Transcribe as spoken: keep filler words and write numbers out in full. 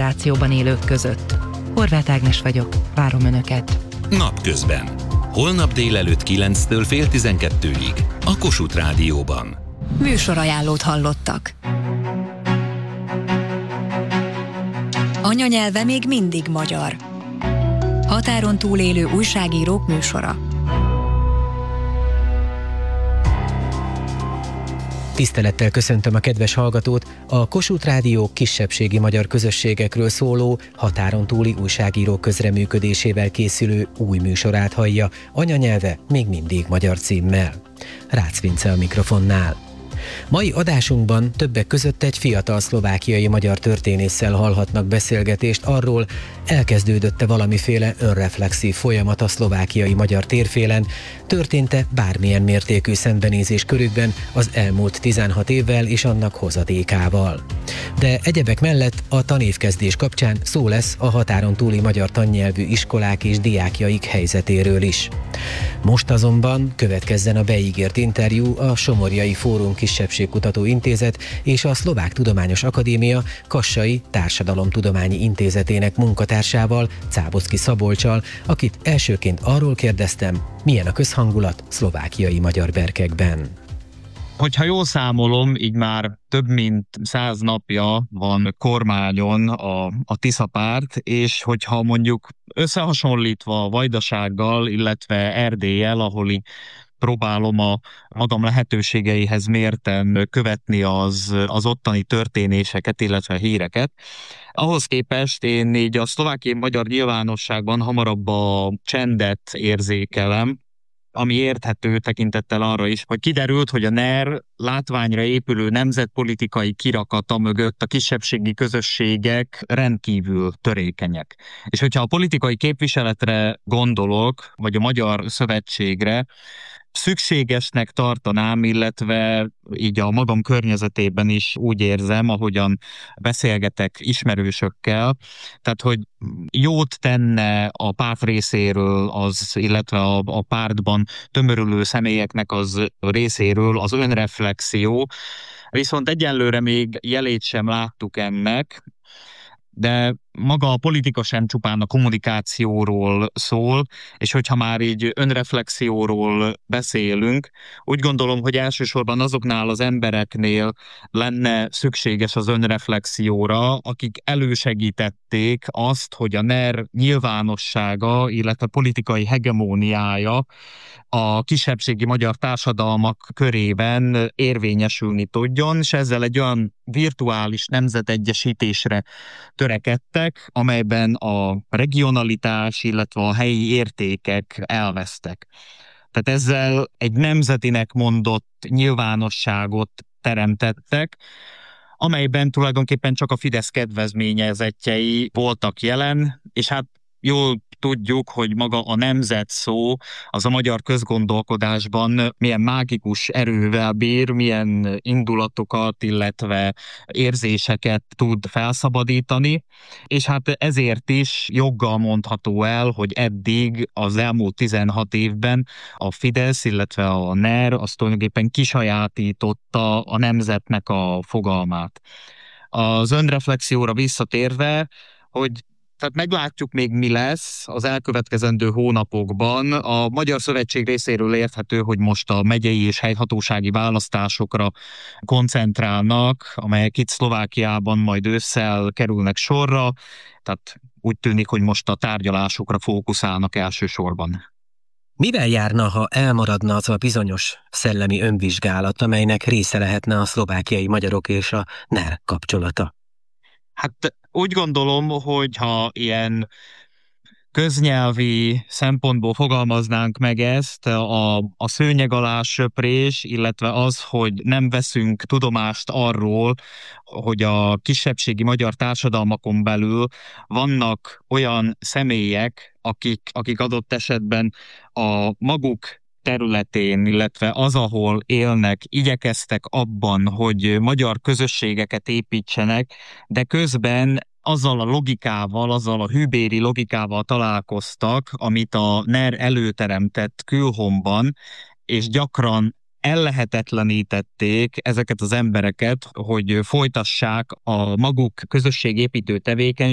agglomerációban élők között. Horváth Ágnes vagyok, várom Önöket. Napközben. Holnap délelőtt kilenctől fél tizenkettőig a Kossuth Rádióban. Műsorajánlót hallottak. Anyanyelve még mindig magyar. Határon túlélő újságírók műsora. Tisztelettel köszöntöm a kedves hallgatót, a Kossuth Rádió kisebbségi magyar közösségekről szóló, határon túli újságírók közreműködésével készülő új műsorát hallja, anyanyelve még mindig magyar címmel. Rácz Vince a mikrofonnál. Mai adásunkban többek között egy fiatal szlovákiai magyar történésszel hallhatnak beszélgetést arról, elkezdődött-e valamiféle önreflexív folyamat a szlovákiai magyar térfélen, történt-e bármilyen mértékű szembenézés körükben az elmúlt tizenhat évvel és annak hozadékával. De egyebek mellett a tanévkezdés kapcsán szó lesz a határon túli magyar tannyelvű iskolák és diákjaik helyzetéről is. Most azonban következzen a beígért interjú a Somorjai Fórum Kisebbségkutató Intézet és a Szlovák Tudományos Akadémia Kassai Társadalomtudományi Intézetének munkatársával, Cábocki Szabolccsal, akit elsőként arról kérdeztem, milyen a közhangulat szlovákiai magyar berkekben. Hogyha jól számolom, így már több mint száz napja van kormányon a, a Tisza párt, és hogyha mondjuk összehasonlítva Vajdasággal, illetve Erdéllyel, ahol így próbálom a magam lehetőségeihez mérten követni az, az ottani történéseket, illetve híreket. Ahhoz képest én így a szlovákiai magyar nyilvánosságban hamarabb a csendet érzékelem, ami érthető tekintettel arra is, hogy kiderült, hogy a NER látványra épülő nemzetpolitikai kirakata mögött a kisebbségi közösségek rendkívül törékenyek. És hogyha a politikai képviseletre gondolok, vagy a Magyar Szövetségre, szükségesnek tartanám, illetve így a magam környezetében is úgy érzem, ahogyan beszélgetek ismerősökkel, tehát hogy jót tenne a párt részéről, az, illetve a, a pártban tömörülő személyeknek az részéről az önreflexió, viszont egyenlőre még jelét sem láttuk ennek, de maga a politika sem csupán a kommunikációról szól, és hogyha már így önreflexióról beszélünk, úgy gondolom, hogy elsősorban azoknál az embereknél lenne szükséges az önreflexióra, akik elősegítették azt, hogy a NER nyilvánossága, illetve politikai hegemóniája a kisebbségi magyar társadalmak körében érvényesülni tudjon, és ezzel egy olyan virtuális nemzetegyesítésre törekedtek, amelyben a regionalitás, illetve a helyi értékek elvesztek. Tehát ezzel egy nemzetinek mondott nyilvánosságot teremtettek, amelyben tulajdonképpen csak a Fidesz kedvezményezettjei voltak jelen, és hát jól tudjuk, hogy maga a nemzet szó az a magyar közgondolkodásban milyen mágikus erővel bír, milyen indulatokat, illetve érzéseket tud felszabadítani, és hát ezért is joggal mondható el, hogy eddig az elmúlt tizenhat évben a Fidesz, illetve a NER az tulajdonképpen kisajátította a nemzetnek a fogalmát. Az önreflexióra visszatérve, hogy tehát meglátjuk még, mi lesz az elkövetkezendő hónapokban. A Magyar Szövetség részéről érthető, hogy most a megyei és helyhatósági választásokra koncentrálnak, amelyek itt Szlovákiában majd ősszel kerülnek sorra. Tehát úgy tűnik, hogy most a tárgyalásokra fókuszálnak elsősorban. Mivel járna, ha elmaradna az a bizonyos szellemi önvizsgálat, amelynek része lehetne a szlovákiai magyarok és a NER kapcsolata? Hát úgy gondolom, hogy ha ilyen köznyelvi szempontból fogalmaznánk meg ezt, a, a szőnyeg alá söprés, illetve az, hogy nem veszünk tudomást arról, hogy a kisebbségi magyar társadalmakon belül vannak olyan személyek, akik, akik adott esetben a maguk területén, illetve az, ahol élnek, igyekeztek abban, hogy magyar közösségeket építsenek, de közben azzal a logikával, azzal a hűbéri logikával találkoztak, amit a NER előteremtett külhomban, és gyakran ellehetetlenítették ezeket az embereket, hogy folytassák a maguk közösségépítő tevékenységét,